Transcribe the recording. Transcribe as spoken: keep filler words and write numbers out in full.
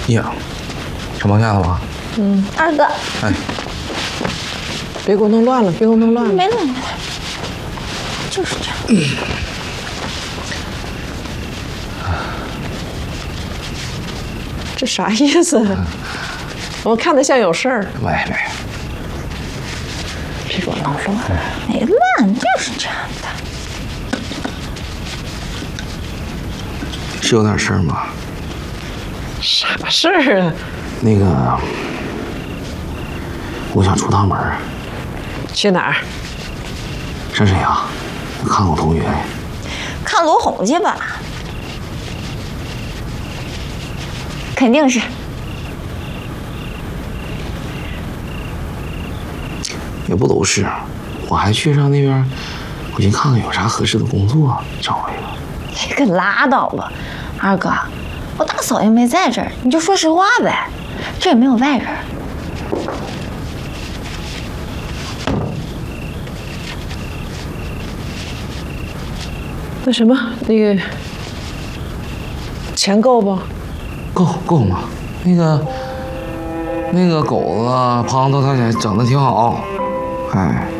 呀，全放假了吗？ 嗯， 二哥， 哎， 别给我弄乱了，别给我弄乱了。 没乱，就是这样。 这啥意思？我看着像有事儿。 没没， 别给我弄乱了。 没乱，就是这样的。 是有点事儿吗？ 啥事儿啊？ 那个，我想出趟门。 去哪儿？ 上沈阳，看看我同学。 看罗红去吧，肯定是。 也不都是，我还去上那边，我寻看看有啥合适的工作，找一个。 你可拉倒吧，二哥，我大嫂也没在这儿，你就说实话呗，这也没有外人。 那什么，那个钱够不？ 够够吗？那个那个狗子胖头他家整的挺好，哎。